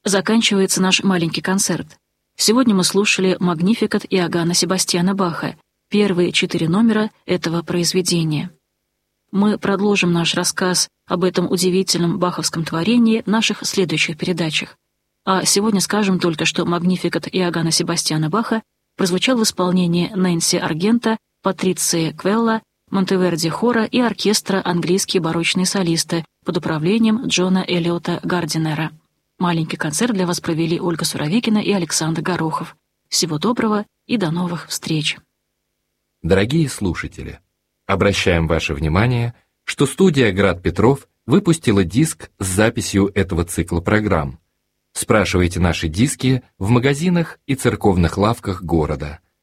Заканчивается наш маленький концерт. Сегодня мы слушали «Магнификат» Иоганна Себастьяна Баха, первые 4 номера этого произведения. Мы продолжим наш рассказ об этом удивительном баховском творении в наших следующих передачах. А сегодня скажем только, что «Магнификат» Иоганна Себастьяна Баха прозвучал в исполнении Нэнси Аргента, Патриции Квелла, Монтеверди хора и оркестра «Английские барочные солисты» под управлением Джона Эллиота Гардинера. Маленький концерт для вас провели Ольга Суровикина и Александр Горохов. Всего доброго и до новых встреч. Дорогие слушатели, обращаем ваше внимание, что студия «Град Петров» выпустила диск с записью этого цикла программ. Спрашивайте наши диски в магазинах и церковных лавках города.